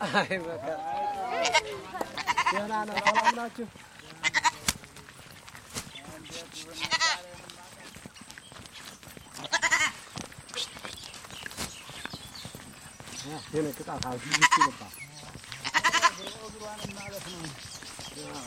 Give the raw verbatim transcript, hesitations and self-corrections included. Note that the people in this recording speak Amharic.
አይ በቃ ደህና ነው ሰላም ናችሁ ያ የነቅጣት አውጂ ይችላል